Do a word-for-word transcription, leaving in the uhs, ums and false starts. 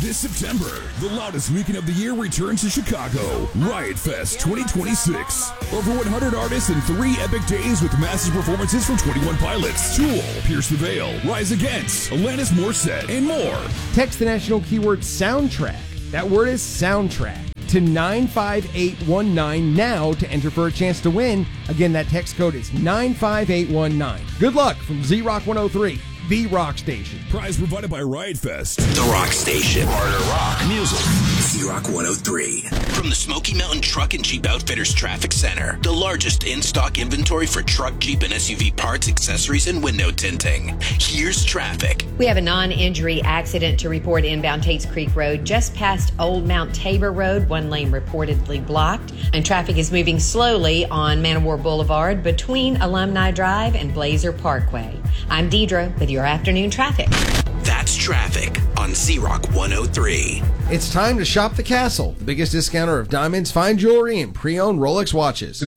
This September, the loudest weekend of the year returns to Chicago. Riot Fest twenty twenty-six. Over one hundred artists in three epic days with massive performances from twenty-one Pilots, Tool, Pierce the Veil, Rise Against, Alanis Morissette, and more. Text the national keyword soundtrack. That word is soundtrack to nine five eight one nine now to enter for a chance to win. Again, that text code is nine five eight one nine. Good luck from Z-Rock one oh three, the rock station. Prize provided by Riot Fest. The Rock Station. Harder rock music. Z-Rock one oh three. From the Smoky Mountain Truck and Jeep Outfitters Traffic Center, the largest in-stock inventory for truck, Jeep, and S U V parts, accessories, and window tinting. Here's traffic. We have a non-injury accident to report inbound Tates Creek Road, just past Old Mount Tabor Road. One lane reportedly blocked, and traffic is moving slowly on Man of War Boulevard between Alumni Drive and Blazer Parkway. I'm Deidre with your afternoon traffic. That's traffic on Z-Rock one oh three. It's time to shop the Castle, the biggest discounter of diamonds, fine jewelry, and pre-owned Rolex watches.